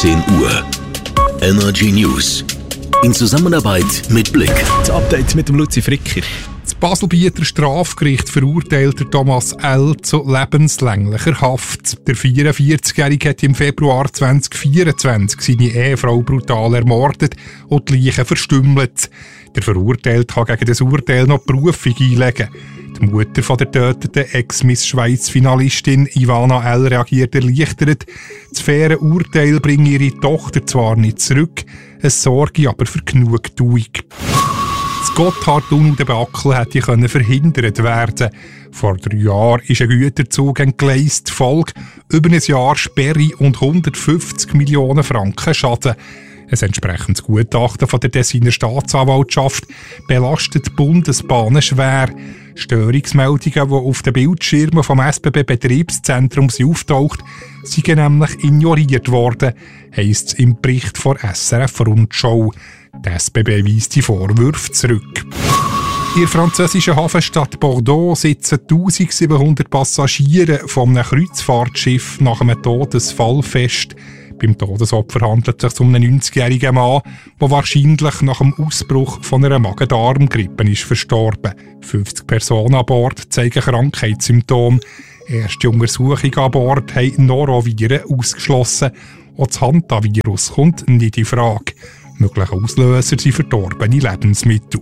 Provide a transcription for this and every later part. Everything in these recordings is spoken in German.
18 Uhr. Energy News. In Zusammenarbeit mit Blick. Das Update mit dem Luzi Fricker. Das Baselbieter Strafgericht verurteilte Thomas L. zu lebenslänglicher Haft. Der 44-Jährige hat im Februar 2024 seine Ehefrau brutal ermordet und die Leiche verstümmelt. Der Verurteilte kann gegen das Urteil noch Berufung einlegen. Die Mutter von der töteten Ex-Miss Schweiz-Finalistin Ivana L. reagiert erleichtert. Das faire Urteil bringe ihre Tochter zwar nicht zurück, es sorge aber für Genugtuung. Das Gotthardtunnel-Debakel hätte verhindert werden. Vor 3 Jahren ist ein Güterzug entgleist. Folge: über ein Jahr Sperre und 150 Millionen Franken Schaden. Ein entsprechendes Gutachten von der Tessiner Staatsanwaltschaft belastet die Bundesbahnen schwer. Störungsmeldungen, die auf den Bildschirmen vom SBB-Betriebszentrums auftaucht, sind nämlich ignoriert worden, heisst es im Bericht von SRF Rundschau. Die SBB weist die Vorwürfe zurück. In der französischen Hafenstadt Bordeaux sitzen 1700 Passagiere von einem Kreuzfahrtschiff nach einem Todesfall fest. Beim Todesopfer handelt es sich um einen 90-jährigen Mann, der wahrscheinlich nach dem Ausbruch von einer Magen-Darm-Grippe ist verstorben. 50 Personen an Bord zeigen Krankheitssymptome. Erste Untersuchungen an Bord haben Noroviren ausgeschlossen. Auch das Hantavirus kommt nicht in Frage. Mögliche Auslöser sind verdorbene Lebensmittel.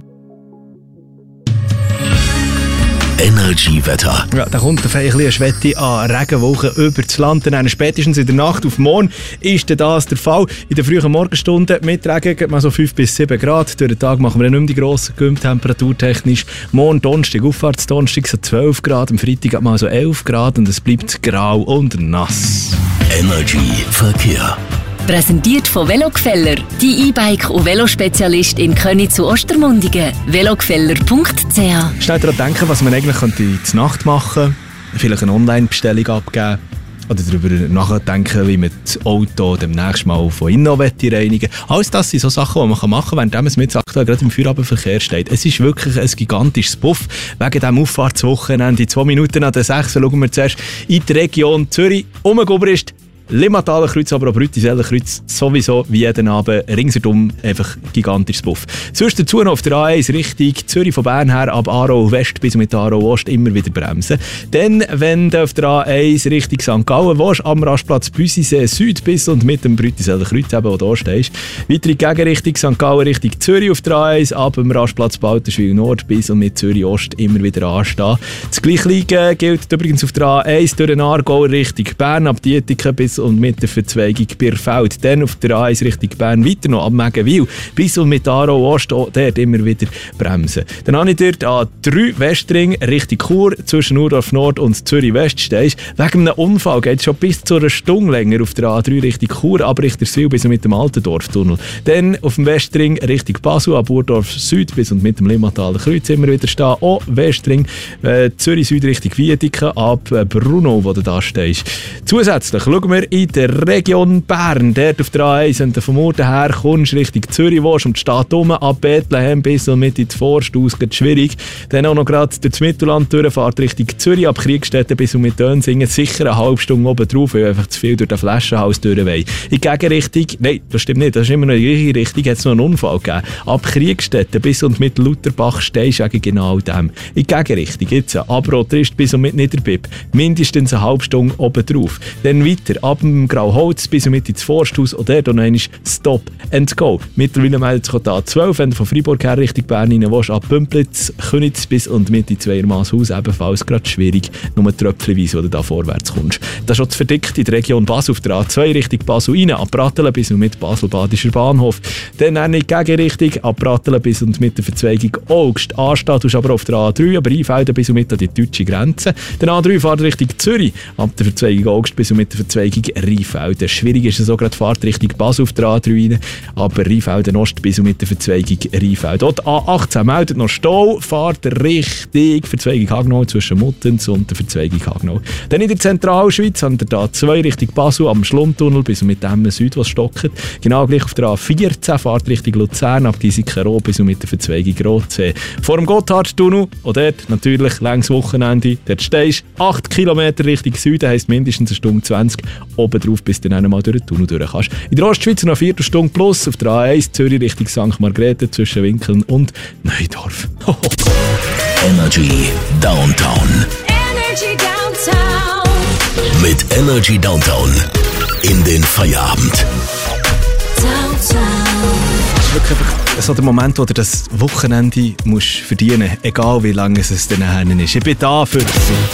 Energy-Wetter. Ja, da kommt auf eine Schwette an Regenwolken über das Land. Dann spätestens in der Nacht auf morgen ist das der Fall. In den frühen Morgenstunden mit Regen geht man so 5 bis 7 Grad. Durch den Tag machen wir nicht mehr die grossen Gümpfe temperaturtechnisch. Morgen Donnerstag, Auffahrtsdonnerstag so 12 Grad. Am Freitag hat man so 11 Grad und es bleibt grau und nass. Energy-Verkehr. Präsentiert von Velogefeller, die E-Bike- und Velospezialist in Köniz zu Ostermundigen. velogefeller.ch. Schnell daran denken, was man eigentlich zur Nacht machen könnte. Vielleicht eine Online-Bestellung abgeben. Oder darüber nachdenken, wie man das Auto demnächst mal von innen reinigen will. Alles das sind so Sachen, die man machen kann, während es mit aktuell gerade im Feierabendverkehr steht. Es ist wirklich ein gigantisches Buff. Wegen diesem Auffahrtswochenende. In 2 Minuten nach der 6 schauen wir zuerst in die Region Zürich. Ist Limmataler Kreuz, aber auch Brüttiseller Kreuz sowieso wie jeden Abend ringsherum einfach gigantisches Buff. Sonst dazu noch auf der A1 Richtung Zürich von Bern her ab Aarau West bis mit Aarau Ost immer wieder bremsen. Dann, wenn du auf der A1 Richtung St. Gallen willst, am Rastplatz Büsisee Süd bis und mit dem Brüttiseller Kreuz, eben, wo du da stehst. Weitere Gegenrichtung St. Gallen Richtung Zürich auf der A1 ab dem Rastplatz Balterschwil Nord bis und mit Zürich Ost immer wieder anstehen. Das Gleiche gilt übrigens auf der A1 durch den Aargau Richtung Bern ab Dietiken bis und mit der Verzweigung Birfeld. Dann auf der A1 Richtung Bern weiter noch ab Megenwil bis und mit Aarau Ost dort immer wieder bremsen. Dann habe ich dort A3 Westring Richtung Chur zwischen Urdorf Nord und Zürich West stehst. Wegen einem Unfall geht es schon bis zu einer Stunde länger auf der A3 Richtung Chur ab Richterswil bis und mit dem Altendorftunnel. Dann auf dem Westring Richtung Basel ab Urdorf Süd bis und mit dem Limmataler Kreuz immer wieder stehen. Auch Westring Zürich Süd Richtung Wiedeke ab Bruno, wo du da stehst. Zusätzlich schauen wir in der Region Bern, dort auf der A1, wenn du vom Orden her kommst, Richtung Zürich willst, um die Stadt herum, ab Bethlehem bis und mit in die Forst aus, geht schwierig. Dann auch noch gerade durch das Mittelland durchfahrt Richtung Zürich, ab Kriegstätten bis und mit Dönsingen, sicher eine halbe Stunde oben drauf, weil einfach zu viel durch den Flaschenhals durch wollen. In Gegenrichtung, nein, das stimmt nicht, das ist immer noch in die gleiche Richtung, hat es noch einen Unfall gegeben. Ab Kriegstätten bis und mit Lutherbach stehst du wegen genau dem. In Gegenrichtung, jetzt ab Rotrist bis und mit Niederbipp, mindestens eine halbe Stunde oben drauf. Dann weiter, ab dem Grauholz bis und mit ins Forsthaus und dort noch einmal Stop and Go. Mittlerweile meldet sich da 12, wenn du von Freiburg her Richtung Bern rein willst, ab Pümplitz, Könitz bis und mit ins Weiermanshaus ebenfalls gerade schwierig, nur tröpfchenweise, wo du da vorwärts kommst. Das ist schon zu verdickt in der Region Basel auf der A2 Richtung Basel rein, ab Pratteln bis und mit Basel-Badischer Bahnhof. Dann in die Gegenrichtung, ab Pratteln bis und mit der Verzweigung Augst. Anstehen tust aber auf der A3, aber Einfelden bis und mit an die deutsche Grenze. Dann A3 fährt Richtung Zürich, ab der Verzweigung Augst bis und mit der Verzweigung Rheinfelden. Schwierig ist es auch gerade Fahrt Richtung Basel auf der A3 rein, aber Rheinfelden Ost bis und mit der Verzweigung Rheinfelden. Dort A18 meldet noch Stau, Fahrt Richtung Verzweigung Hagnau zwischen Muttens und der Verzweigung Hagnau. Dann in der Zentralschweiz haben wir da A2 Richtung Basel am Schlundtunnel bis und mit dem Süd, was stockt. Genau gleich auf der A14 Fahrt Richtung Luzern ab Giesiken-Rho bis und mit der Verzweigung Rotsee. Vor dem Gotthardtunnel und dort natürlich längs Wochenende, dort stehst 8 Kilometer Richtung Süden, heisst mindestens eine Stunde 20 oben drauf, bis du dann einmal durch den Tunnel durch kannst. In der Ostschweiz noch 4 Stunden plus auf der A1 Zürich Richtung St. Margrethe zwischen Winkeln und Neudorf. Energy Downtown. Energy Downtown. Mit Energy Downtown in den Feierabend. Wirklich einfach so der Moment, wo du das Wochenende musst verdienen musst, egal wie lange es dann ist. Ich bin da für